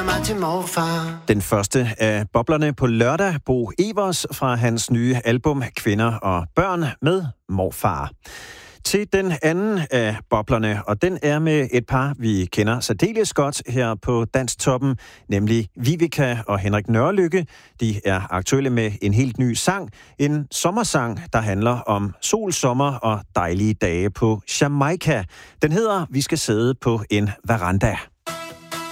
mig til morfar. Den første af boblerne på lørdag, Bo Evers fra hans nye album Kvinder og Børn med Morfar. Til den anden af boblerne, og den er med et par, vi kender særdeles godt her på Dansktoppen, nemlig Vivica og Henrik Nørrelykke. De er aktuelle med en helt ny sang, en sommersang, der handler om sol, sommer og dejlige dage på Jamaica. Den hedder Vi skal sidde på en veranda.